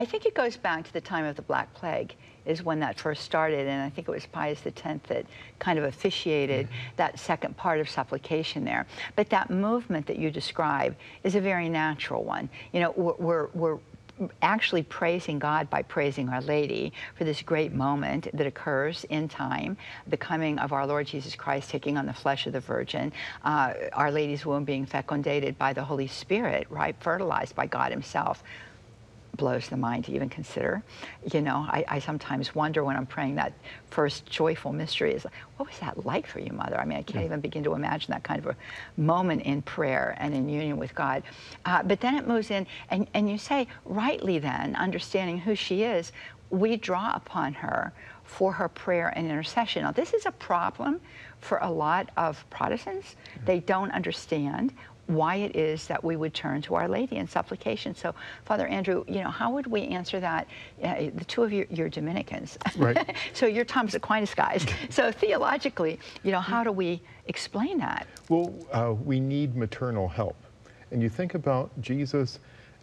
I think it goes back to the time of the Black Plague is when that first started, and I think it was Pius X that kind of officiated that second part of supplication there. But that movement that you describe is a very natural one. You know, we're actually praising God by praising Our Lady for this great moment that occurs in time, the coming of our Lord Jesus Christ taking on the flesh of the Virgin, Our Lady's womb being fecundated by the Holy Spirit, right, fertilized by God Himself. Blows the mind to even consider. You know, I sometimes wonder when I'm praying that first joyful mystery is, what was that like for you, Mother? I mean, I can't even begin to imagine that kind of a moment in prayer and in union with God. But then it moves in, and you say, rightly then, understanding who she is, we draw upon her for her prayer and intercession. Now, this is a problem for a lot of Protestants. They don't understand why it is that we would turn to Our Lady in supplication. So, Father Andrew, you know, how would we answer that? The two of you, you're Dominicans. Right. So you're Thomas Aquinas guys. So theologically, you know, how do we explain that? Well, we need maternal help. And you think about Jesus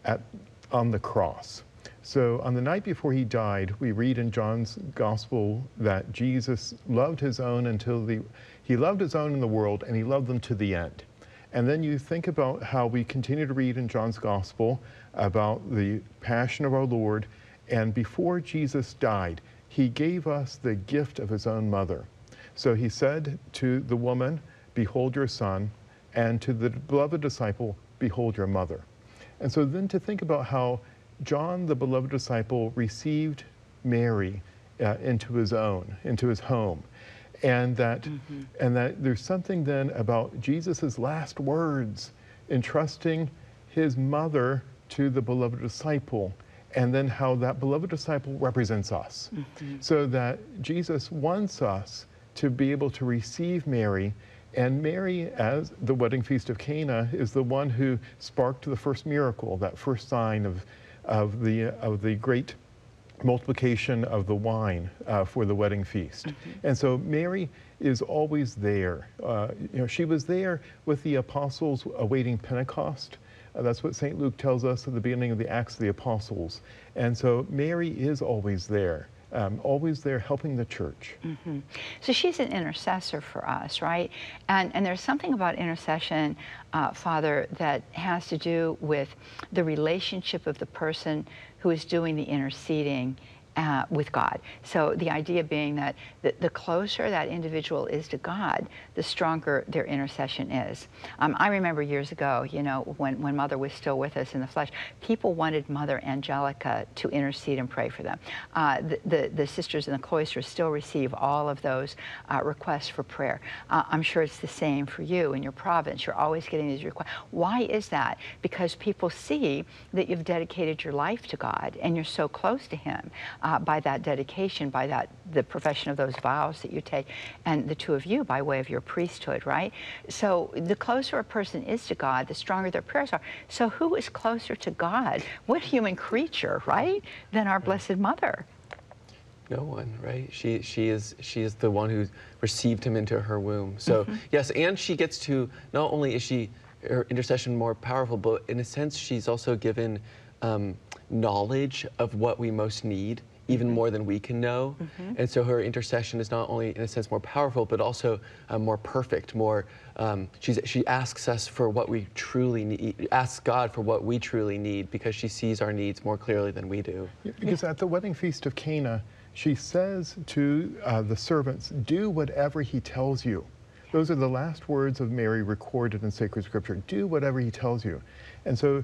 on the cross. So on the night before He died, we read in John's Gospel that Jesus loved His own He loved His own in the world, and He loved them to the end. And then you think about how we continue to read in John's Gospel about the passion of our Lord, and before Jesus died, He gave us the gift of His own mother. So He said to the woman, behold your son, and to the beloved disciple, behold your mother. And so then to think about how John, the beloved disciple, received Mary into his home. And that there's something then about Jesus's last words, entrusting His mother to the beloved disciple, and then how that beloved disciple represents us. So that Jesus wants us to be able to receive Mary, and Mary, as the wedding feast of Cana, is the one who sparked the first miracle, that first sign of the great multiplication of the wine for the wedding feast. And so Mary is always there. You know, she was there with the apostles awaiting Pentecost. That's what St. Luke tells us at the beginning of the Acts of the Apostles. And so Mary is always there helping the church. So she's an intercessor for us, right? And there's something about intercession, Father, that has to do with the relationship of the person who is doing the interceding with God. So the idea being that the closer that individual is to God, the stronger their intercession is. I remember years ago, you know, when Mother was still with us in the flesh, people wanted Mother Angelica to intercede and pray for them. The sisters in the cloister still receive all of those requests for prayer. I'm sure it's the same for you in your province. You're always getting these requests. Why is that? Because people see that you've dedicated your life to God and you're so close to Him. By that dedication, by the profession of those vows that you take, and the two of you by way of your priesthood, right? So the closer a person is to God, the stronger their prayers are. So who is closer to God? What human creature, right, than our Blessed Mother? No one, right? She is the one who received Him into her womb. So yes, and she gets to, not only is her intercession more powerful, but in a sense she's also given knowledge of what we most need, even more than we can know. And so her intercession is not only, in a sense, more powerful, but also more perfect, more, she asks us for what we truly need, asks God for what we truly need, because she sees our needs more clearly than we do. Because at the wedding feast of Cana, she says to the servants, do whatever He tells you. Those are the last words of Mary recorded in sacred scripture. Do whatever He tells you. And so,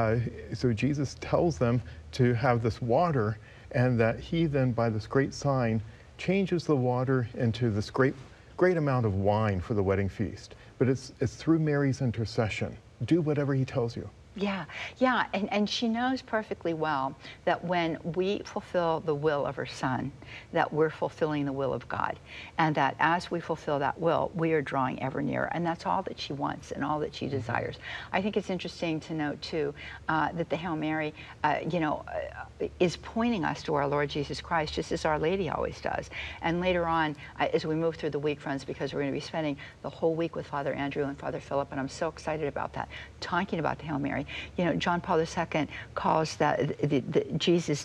so Jesus tells them to have this water, and that He then, by this great sign, changes the water into this great amount of wine for the wedding feast. But it's through Mary's intercession. Do whatever He tells you. Yeah, yeah, and she knows perfectly well that when we fulfill the will of her Son, that we're fulfilling the will of God, and that as we fulfill that will, we are drawing ever nearer, and that's all that she wants and all that she desires. I think it's interesting to note, too, that the Hail Mary, you know, is pointing us to our Lord Jesus Christ, just as Our Lady always does. And later on, as we move through the week, friends, because we're going to be spending the whole week with Father Andrew and Father Philip, and I'm so excited about that, talking about the Hail Mary. You know, John Paul II calls that Jesus